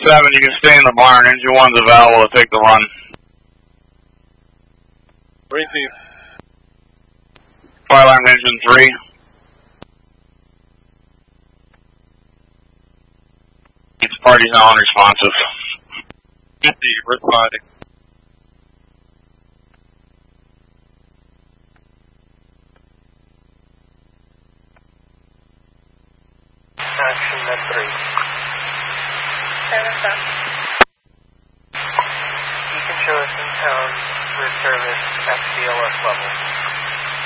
7, you can stay in the barn. Engine 1's available to take the run. Receive. Fire alarm engine 3. It's party's now unresponsive. Responding. Action at 3. 7 stop. You can show us in town for service at CLS level.